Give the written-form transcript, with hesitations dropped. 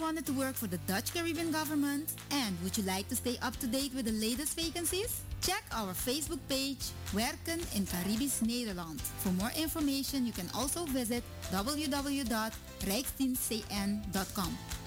wanted to work for the Dutch Caribbean government? And would you like to stay up to date with the latest vacancies? Check our Facebook page, Werken in Caribisch Nederland. For more information, you can also visit www.rijksdienstcn.com.